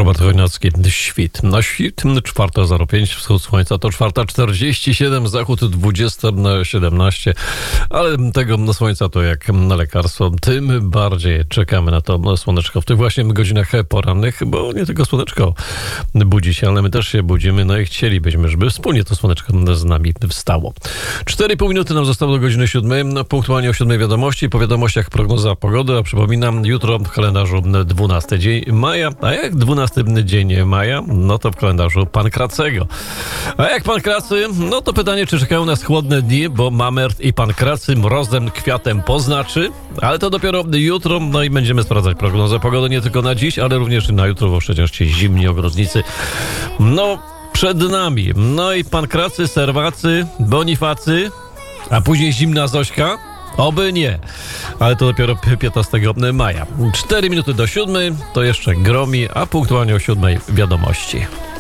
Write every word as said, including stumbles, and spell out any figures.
Robert Chojnacki, świt. Na świt czwarta zero pięć, wschód słońca to czwarta czterdzieści siedem, zachód dwudziesta siedemnaście, ale tego słońca to jak na lekarstwo, tym bardziej czekamy na to słoneczko w tych właśnie godzinach porannych, bo nie tylko słoneczko budzi się, ale my też się budzimy, no i chcielibyśmy, żeby wspólnie to słoneczko z nami wstało. cztery i pół minuty nam zostało do godziny siódmej, punktualnie o siódmej wiadomości, po wiadomościach prognoza pogody, a przypominam, jutro w kalendarzu dwunasty dzień maja, a jak dwunasty dzień maja, no to w kalendarzu Pankracego. A jak Pankracy, no to pytanie, czy czekają nas chłodne dni, bo Mamert i Pankracy mrozem, kwiatem poznaczy, ale to dopiero jutro, no i będziemy sprawdzać prognozę pogody nie tylko na dziś, ale również na jutro, bo przecież ci zimni ogrodnicy, no przed nami. No i Pankracy, Serwacy, Bonifacy, a później zimna Zośka. Oby nie, ale to dopiero piętnastego maja. cztery minuty do siódmej, to jeszcze gromi, a punktualnie o siódmej wiadomości.